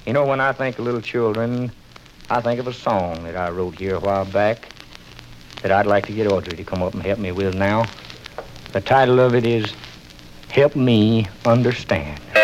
You know, when I think of little children, I think of a song that I wrote here a while back that I'd like to get Audrey to come up and help me with now. The title of it is Help Me Understand.